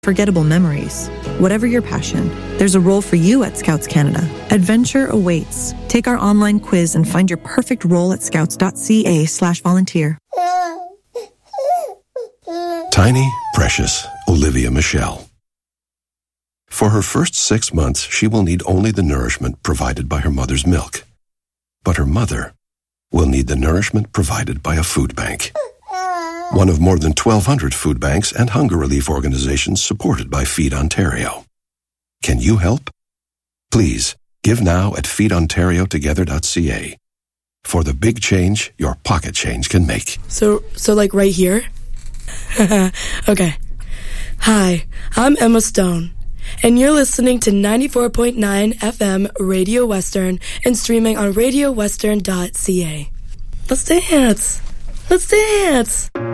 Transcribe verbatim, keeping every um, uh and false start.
Unforgettable memories. Whatever your passion, there's a role for you at Scouts Canada. Adventure awaits. Take our online quiz and find your perfect role at scouts.ca slash volunteer. Tiny, precious Olivia Michelle. For her first six months, she will need only the nourishment provided by her mother's milk. But her mother will need the nourishment provided by a food bank. One of more than twelve hundred food banks and hunger relief organizations supported by Feed Ontario. Can you help? Please, give now at feed ontario together dot c a for the big change your pocket change can make. So, so like right here? Okay. Hi, I'm Emma Stone, and you're listening to ninety-four point nine F M Radio Western and streaming on radio western dot c a. Let's dance! Let's dance!